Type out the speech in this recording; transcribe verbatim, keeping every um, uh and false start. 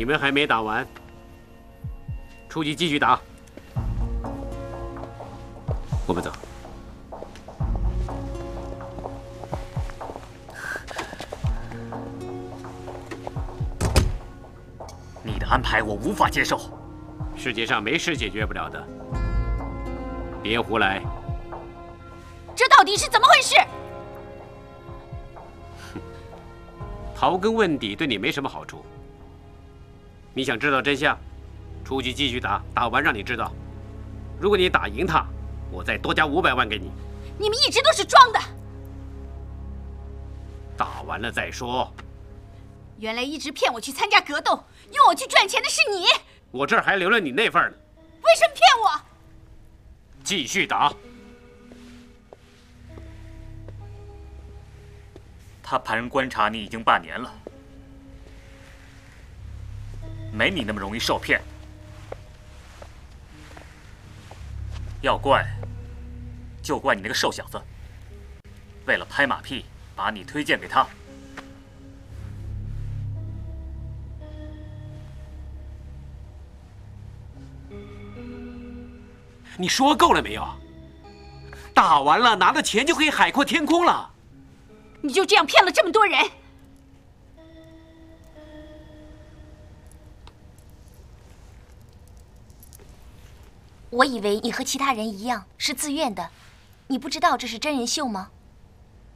你们还没打完，出去继续打。我们走。 你的安排我无法接受。 世界上没事解决不了的，别胡来。 这到底是怎么回事？ 刨根问底对你没什么好处。你想知道真相，出去继续打，打完让你知道。如果你打赢他，我再多加五百万给你。 你们一直都是装的。 打完了再说。 原来一直骗我去参加格斗，用我去赚钱的是你。 我这儿还留了你那份呢。 为什么骗我？ 继续打。 他派人观察你已经半年了，没你那么容易受骗。要怪，就怪你那个瘦小子，为了拍马屁，把你推荐给他。 你说够了没有？打完了拿的钱就可以海阔天空了。 你就这样骗了这么多人？ 我以为你和其他人一样是自愿的，你不知道这是真人秀吗？